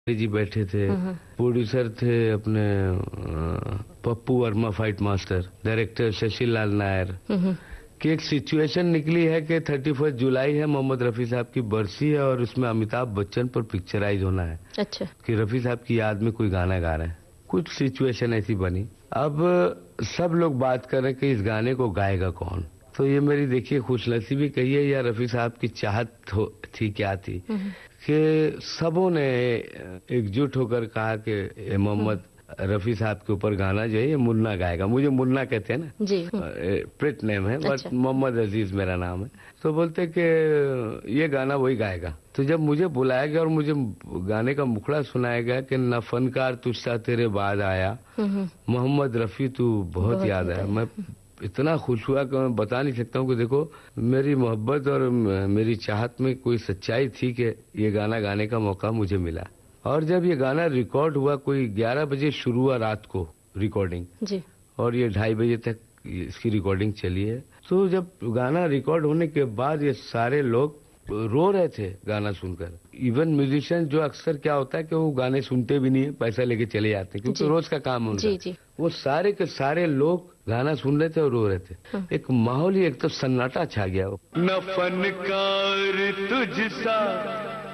जी बैठे थे, प्रोड्यूसर थे अपने Pappu Verma fight master, director Shashi लाल नायर, कि एक सिचुएशन निकली है कि 31 जुलाई है, मोहम्मद रफी साहब की बरसी है और उसमें अमिताभ बच्चन पर पिक्चराइज होना है। अच्छा। कि रफी साहब की याद में कोई गाना गा रहे हैं, कुछ सिचुएशन ऐसी बनी। अब सब लोग बात कर रहे हैं कि इस गाने को गाएगा कौन। तो ये मेरी देखिए खुशनसीबी कहिए या रफी साहब की चाहत थी क्या थी कि सबों ने एकजुट होकर कहा कि मोहम्मद रफी साहब के ऊपर गाना जो है ये मुन्ना गाएगा। मुझे मुन्ना कहते हैं ना जी। प्रिट नेम है, अच्छा। बट मोहम्मद अजीज मेरा नाम है। तो बोलते कि ये गाना वही गाएगा। तो जब मुझे बुलाया गया और मुझे गाने का मुखड़ा सुनाया गया कि न फनकार तुझसा तेरे बाद आया, मोहम्मद रफी तू बहुत याद आया, मैं इतना खुश हुआ कि मैं बता नहीं सकता हूँ। कि देखो मेरी मोहब्बत और मेरी चाहत में कोई सच्चाई थी कि ये गाना गाने का मौका मुझे मिला। और जब ये गाना रिकॉर्ड हुआ, कोई 11 बजे शुरू हुआ रात को रिकॉर्डिंग जी, और ये 2:30 बजे तक इसकी रिकॉर्डिंग चली है। तो जब गाना रिकॉर्ड होने के बाद ये सारे लोग रो रहे थे गाना सुनकर। इवन म्यूजिशियन जो अक्सर क्या होता है कि वो गाने सुनते भी नहीं है, पैसा लेके चले जाते हैं क्योंकि रोज का काम है उनका। वो सारे के सारे लोग गाना सुन रहे थे और रो रहे थे। एक माहौल ही एक तो सन्नाटा छा गया। न फनकार तुझसा